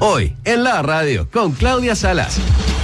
Hoy, en la radio, con Claudia Salas.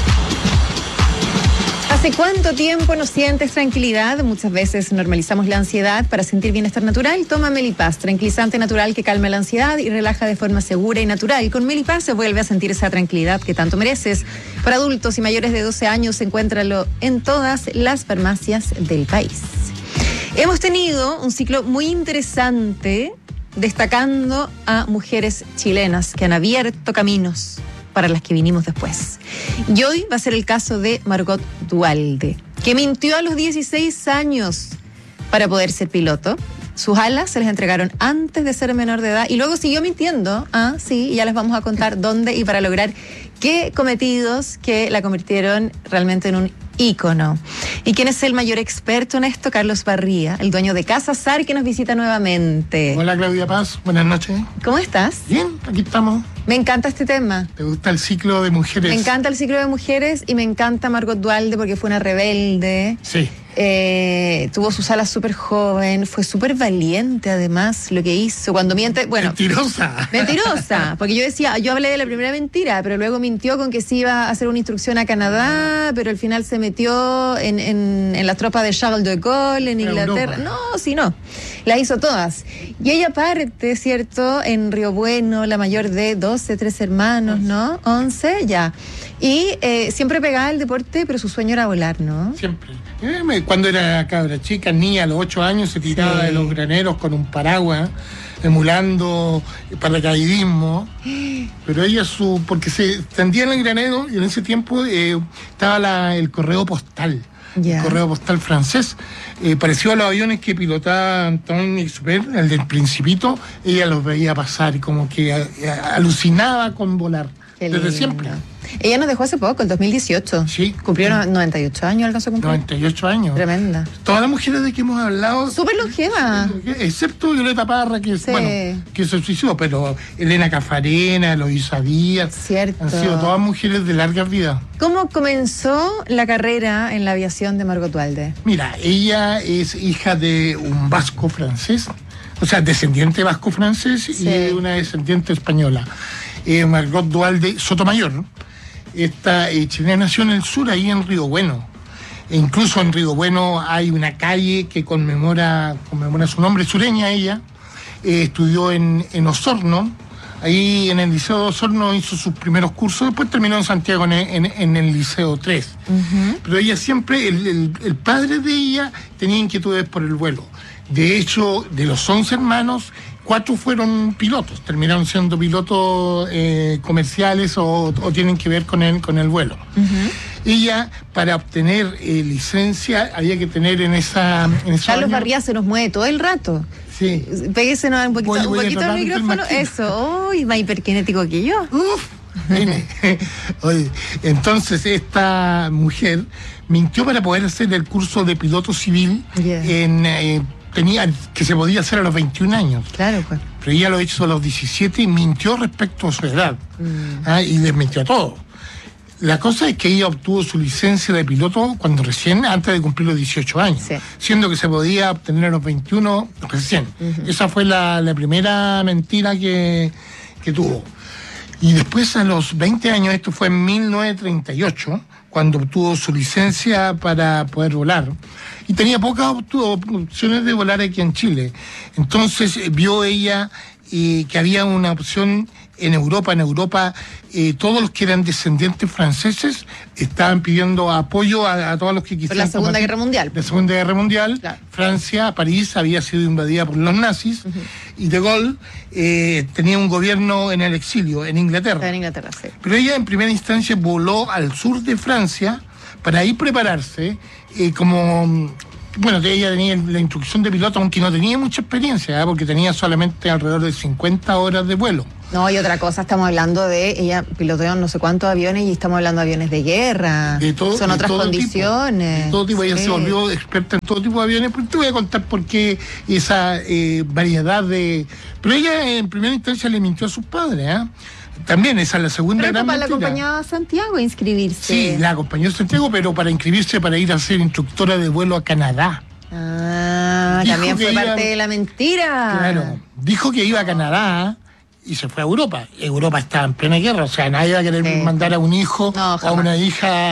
¿Hace cuánto tiempo no sientes tranquilidad? Muchas veces normalizamos la ansiedad para sentir bienestar natural. Toma Melipaz, tranquilizante natural que calma la ansiedad y relaja de forma segura y natural. Con Melipaz se vuelve a sentir esa tranquilidad que tanto mereces. Para adultos y mayores de 12 años, encuéntralo en todas las farmacias del país. Hemos tenido un ciclo muy interesante destacando a mujeres chilenas que han abierto caminos para las que vinimos después. Y hoy va a ser el caso de Margot Duhalde, que mintió a los 16 años para poder ser piloto. Sus alas se les entregaron antes de ser menor de edad y luego siguió mintiendo. Sí, y ya les vamos a contar dónde y para lograr qué cometidos que la convirtieron realmente en un ícono. ¿Y quién es el mayor experto en esto? Carlos Barría, el dueño de Casa Sar, que nos visita nuevamente. Hola Claudia Paz, buenas noches. ¿Cómo estás? Bien, aquí estamos. Me encanta este tema. ¿Te gusta el ciclo de mujeres? Me encanta el ciclo de mujeres y me encanta Margot Duhalde porque fue una rebelde. Sí. Tuvo sus alas súper joven, fue súper valiente además lo que hizo. Cuando miente, bueno... Mentirosa, porque yo hablé de la primera mentira, pero luego mintió con que se iba a hacer una instrucción a Canadá, pero al final se metió en la tropa de Charles de Gaulle en Inglaterra. No, las hizo todas. Y ella parte, ¿cierto?, en Río Bueno, la mayor de 12, 3 hermanos, ¿no? 11, ya. Y siempre pegaba al deporte, pero su sueño era volar, ¿no? Siempre. Cuando era cabra chica, niña, a los 8 años, se tiraba de los graneros con un paraguas, emulando paracaidismo. Pero ella, porque se tendía en el granero, y en ese tiempo estaba el correo postal. Yeah. El correo postal francés, parecido a los aviones que pilotaba Antoine Exupéry, el del Principito. Ella los veía pasar y como que alucinaba con volar. Desde siempre. Ella nos dejó hace poco, el 2018. Sí. Cumplió 98 años, alcanzó a cumplir. 98 años. Tremenda. Todas las mujeres de que hemos hablado... Súper longeva. Excepto Violeta Parra, que se suicidó, pero Elena Cafarena, Eloísa Díaz... Cierto. Han sido todas mujeres de larga vida. ¿Cómo comenzó la carrera en la aviación de Margot Duhalde? Mira, ella es hija de un vasco francés, o sea, descendiente vasco-francés y una descendiente española. Margot Duhalde Sotomayor, esta chilena, nació en el sur, ahí en Río Bueno. E incluso en Río Bueno hay una calle que conmemora su nombre, sureña ella. Estudió en Osorno, ahí en el Liceo de Osorno hizo sus primeros cursos, después terminó en Santiago en el Liceo 3. Uh-huh. Pero ella siempre, el padre de ella tenía inquietudes por el vuelo. De hecho, de los 11 hermanos, 4 fueron pilotos, terminaron siendo pilotos comerciales o tienen que ver con el vuelo. Uh-huh. Ella, para obtener licencia, había que tener en esa Carlos Barría se nos mueve todo el rato. Sí. Péguese un poquito al micrófono. Eso, más hiperkinético que yo. Oye, entonces esta mujer mintió para poder hacer el curso de piloto civil que se podía hacer a los 21 años. Claro, pues. Pero ella lo hizo a los 17 y mintió respecto a su edad. Y les mintió a todos. La cosa es que ella obtuvo su licencia de piloto antes de cumplir los 18 años, siendo que se podía obtener a los 21 recién. Uh-huh. Esa fue la primera mentira que tuvo. Y después, a los 20 años, esto fue en 1938, cuando obtuvo su licencia para poder volar. Y tenía pocas opciones de volar aquí en Chile. Entonces vio ella que había una opción en Europa. En Europa, todos los que eran descendientes franceses estaban pidiendo apoyo a todos los que quisieran. Por la Segunda Guerra Mundial. La Segunda Guerra Mundial. Claro. Francia, París, había sido invadida por los nazis. Uh-huh. Y De Gaulle tenía un gobierno en el exilio, en Inglaterra. En Inglaterra, sí. Pero ella en primera instancia voló al sur de Francia para ahí prepararse ella tenía la instrucción de piloto, aunque no tenía mucha experiencia, porque tenía solamente alrededor de 50 horas de vuelo. No, y otra cosa, estamos hablando ella piloteó no sé cuántos aviones y estamos hablando de aviones de guerra. Son otras condiciones. De todo tipo, ella se volvió experta en todo tipo de aviones. Pues te voy a contar por qué esa variedad de... Pero ella en primera instancia le mintió a sus padres, También esa es la segunda gran mentira. Pero la acompañó a Santiago a inscribirse. Sí, la acompañó a Santiago, pero para inscribirse para ir a ser instructora de vuelo a Canadá. También fue parte de la mentira. Claro, dijo que iba a Canadá y se fue a Europa. Europa estaba en plena guerra, o sea, nadie va a querer mandar a un hijo o a una hija